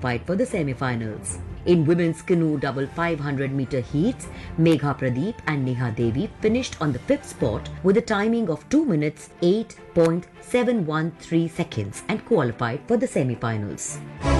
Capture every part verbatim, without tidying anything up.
qualified for the semi-finals. In women's canoe double five hundred meter heats, Megha Pradeep and Neha Devi finished on the fifth spot with a timing of two minutes eight point seven one three seconds and qualified for the semi-finals.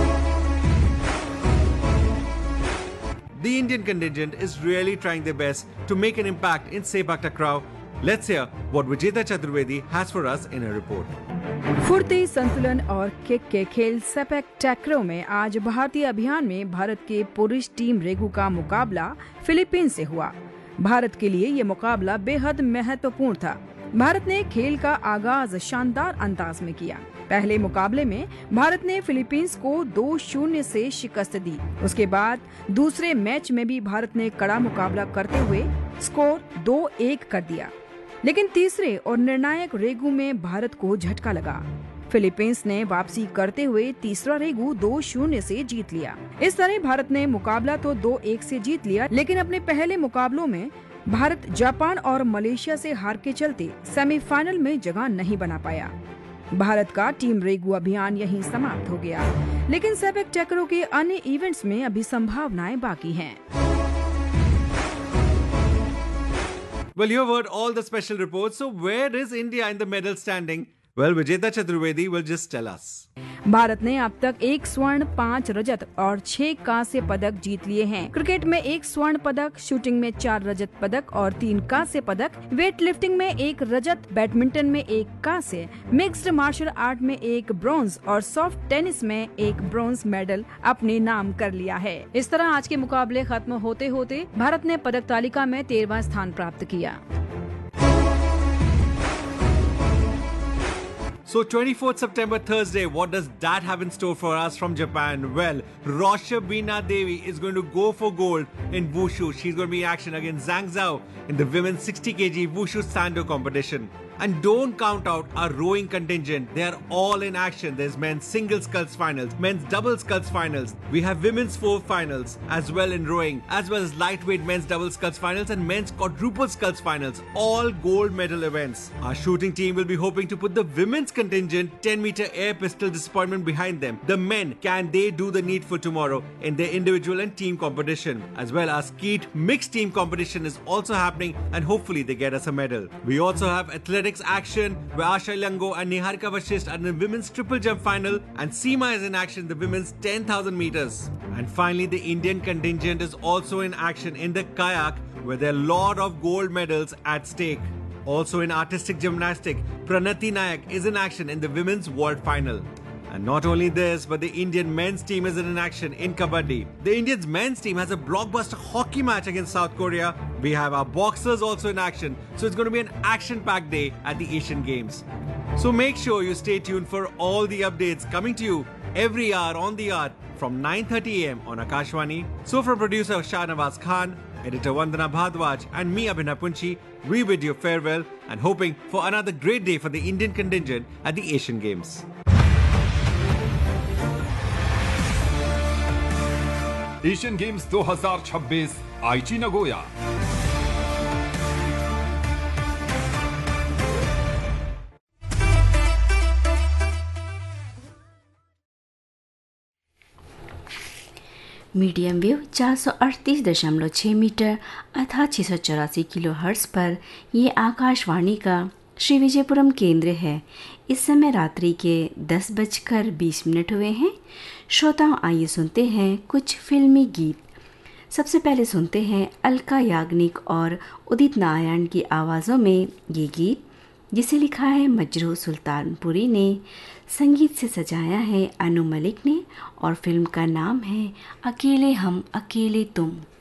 The Indian contingent is really trying their best to make an impact in Sepak Takraw. Let's hear what Vijeta Chaturvedi has for us in her report. फुर्ती, संतुलन और kick के खेल sepak टैक्रो में आज भारतीय अभियान में भारत के पुरुष टीम रेगू का मुकाबला फिलीपींस से हुआ। भारत के लिए ये मुकाबला बेहद महत्वपूर्ण था। भारत ने खेल का आगाज शानदार अंदाज में किया। पहले मुकाबले में भारत ने फिलीपींस को दो शून्य से शिकस्त दी। उसके बाद दूसरे मैच में भी भारत ने कड़ा मुकाबला करते हुए स्कोर दो एक कर दिया, लेकिन तीसरे और निर्णायक रेगू में भारत को झटका लगा। फिलीपींस ने वापसी करते हुए तीसरा रेगू दो शून्य से जीत लिया। इस तरह भारत ने मुकाबला तो दो एक से जीत लिया, लेकिन अपने पहले मुकाबलों में भारत जापान और मलेशिया से हार के चलते सेमीफाइनल में जगह नहीं बना पाया। भारत का टीम रेगू अभियान यहीं समाप्त हो गया, लेकिन सेपक टैक्रो के अन्य इवेंट्स में अभी संभावनाएं बाकी हैं। Well, you have heard all the special reports. So where is India in the medal standing? Well, Vijeta Chaturvedi will just tell us. Bharat ने अब तक एक स्वर्ण, पाँच रजत और छह कांस्य पदक जीत लिए हैं। क्रिकेट में एक स्वर्ण पदक, शूटिंग में चार रजत पदक और तीन कांस्य पदक, वेट लिफ्टिंग में एक रजत, बैडमिंटन में एक कांस्य, मिक्स्ड मार्शल आर्ट में एक ब्रॉन्ज और सॉफ्ट टेनिस में एक ब्रॉन्ज मेडल अपने नाम कर लिया है। इस तरह आज के मुकाबले खत्म होते होते भारत ने पदक तालिका में तेरहवां स्थान प्राप्त किया। So twenty-fourth September, Thursday, what does that have in store for us from Japan? Well, Roshbina Devi is going to go for gold in Wushu. She's going to be in action against Zhang Zhao in the women's sixty kilogram Wushu Sando competition. And don't count out our rowing contingent. They are all in action. There's men's single sculls finals, men's double sculls finals. We have women's four finals as well in rowing, as well as lightweight men's double sculls finals and men's quadruple sculls finals. All gold medal events. Our shooting team will be hoping to put the women's contingent ten meter air pistol disappointment behind them. The men, can they do the needful tomorrow in their individual and team competition? As well as skeet mixed team competition is also happening, and hopefully they get us a medal. We also have athletics action where Asha Lango and Niharika Vashisht are in the women's triple jump final, and Seema is in action in the women's ten thousand meters. And finally, the Indian contingent is also in action in the kayak, where there are a lot of gold medals at stake. Also in artistic gymnastics, Pranati Nayak is in action in the women's world final. And not only this, but the Indian men's team is in action in Kabaddi. The Indian men's team has a blockbuster hockey match against South Korea. We have our boxers also in action. So it's going to be an action-packed day at the Asian Games. So make sure you stay tuned for all the updates coming to you every hour on the hour from nine thirty a m on Akashvani. So from producer Shahnawaz Khan, editor Vandana Bhadwaj and me Abhinav Punchi, we bid you farewell and hoping for another great day for the Indian contingent at the Asian Games. Asian games दो हज़ार छब्बीस आईची Nagoya. Medium wave चार सौ अड़तीस दशमलव छः metre अर्थात छः सौ चौरासी किलो हर्ट्ज पर ये आकाशवाणी का श्री विजयपुरम केंद्र है। इस समय रात्रि के दस बजकर बीस मिनट हुए हैं। श्रोताओं, आइए सुनते हैं कुछ फिल्मी गीत। सबसे पहले सुनते हैं अलका याग्निक और उदित नारायण की आवाज़ों में ये गीत, जिसे लिखा है मजरू सुल्तानपुरी ने, संगीत से सजाया है अनु मलिक ने और फिल्म का नाम है अकेले हम अकेले तुम।